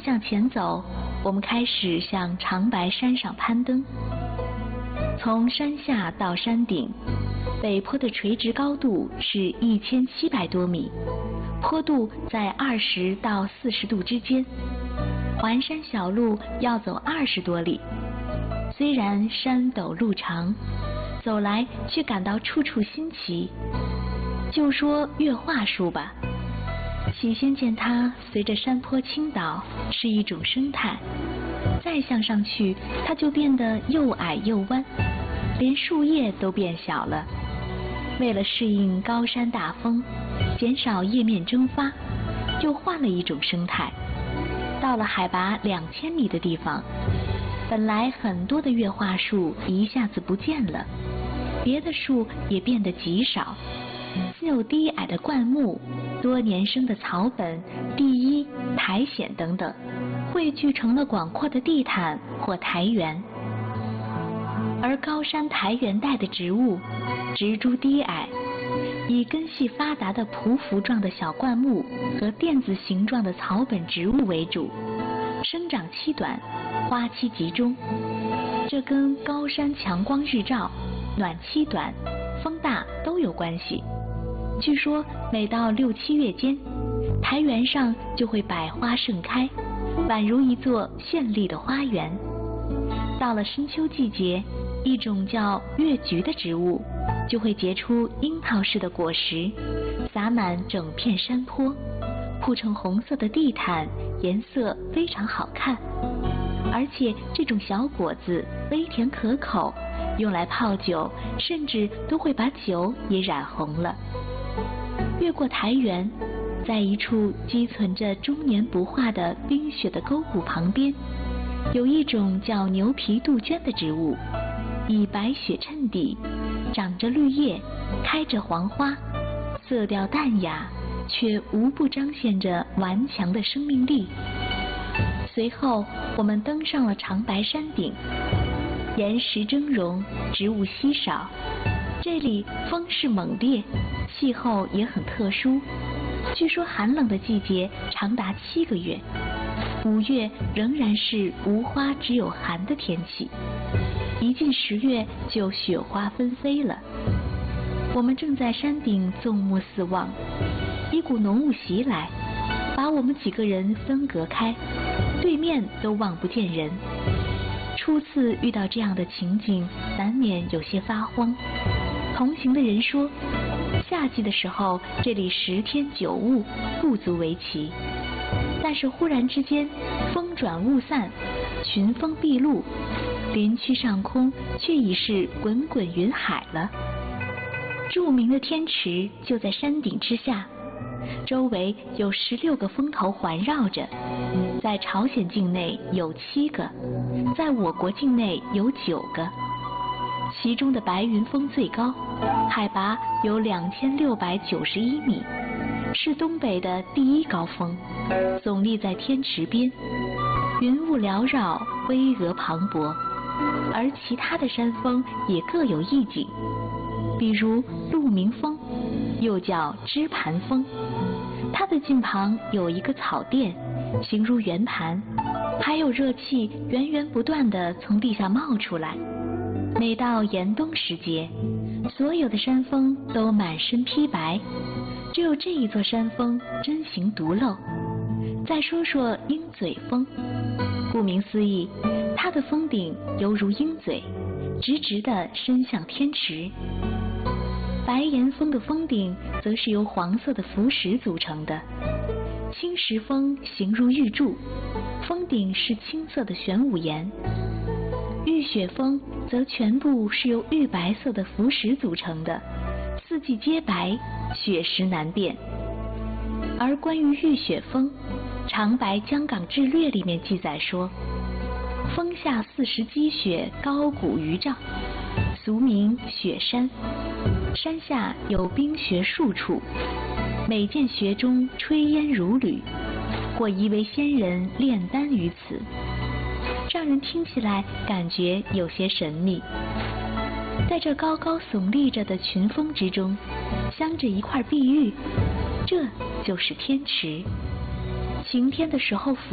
向前走，我们开始向长白山上攀登。从山下到山顶，北坡的垂直高度是1700多米，坡度在20到40度之间。环山小路要走20多里，虽然山陡路长，走来却感到处处新奇。就说月画树吧，起先见它随着山坡倾倒，是一种生态，再向上去，它就变得又矮又弯，连树叶都变小了。为了适应高山大风，减少叶面蒸发，又换了一种生态。到了海拔2000米的地方，本来很多的月画树一下子不见了，别的树也变得极少，只有低矮的灌木、多年生的草本、地衣、苔藓等等，汇聚成了广阔的地毯或苔原。而高山苔原带的植物，植株低矮，以根系发达的匍匐状的小灌木和垫子形状的草本植物为主，生长期短，花期集中。这跟高山强光日照、暖期短、风大都有关系。据说每到6、7月间，苔原上就会百花盛开，宛如一座绚丽的花园。到了深秋季节，一种叫月菊的植物就会结出樱桃似的果实，洒满整片山坡，铺成红色的地毯，颜色非常好看。而且这种小果子微甜可口，用来泡酒，甚至都会把酒也染红了。越过苔原，在一处积存着终年不化的冰雪的沟谷旁边，有一种叫牛皮杜鹃的植物，以白雪衬底，长着绿叶，开着黄花，色调淡雅，却无不彰显着顽强的生命力。随后我们登上了长白山顶，岩石峥嵘，植物稀少，这里风势猛烈，气候也很特殊，据说寒冷的季节长达7个月，5月仍然是无花只有寒的天气，一进10月就雪花纷飞了。我们正在山顶纵目四望，一股浓雾袭来，把我们几个人分隔开，对面都望不见人。初次遇到这样的情景，难免有些发慌。同行的人说，夏季的时候这里10天9雾，不足为奇。但是忽然之间，风转雾散，群峰毕露，林区上空却已是滚滚云海了。著名的天池就在山顶之下，周围有16个峰头环绕着，在朝鲜境内有7个，在我国境内有9个。其中的白云峰最高，海拔有2691米，是东北的第1高峰，耸立在天池边，云雾缭绕，巍峨磅礴。而其他的山峰也各有异景，比如鹿鸣峰，又叫支盘峰，它的近旁有一个草甸，形如圆盘，还有热气源源不断地从地下冒出来。每到严冬时节，所有的山峰都满身披白，只有这一座山峰真形独露。再说说鹰嘴峰，顾名思义，它的峰顶犹如鹰嘴，直直地伸向天池。白岩峰的峰顶则是由黄色的浮石组成的，青石峰形如玉柱，峰顶是青色的玄武岩。玉雪峰则全部是由玉白色的浮石组成的，四季皆白，雪石难辨。而关于玉雪峰，《长白江港志略》里面记载说，峰下40积雪高谷1丈，俗名雪山，山下有冰穴数处，每见穴中炊烟如履，或疑为仙人炼丹于此，让人听起来感觉有些神秘。在这高高耸立着的群峰之中，镶着一块碧玉，这就是天池。晴天的时候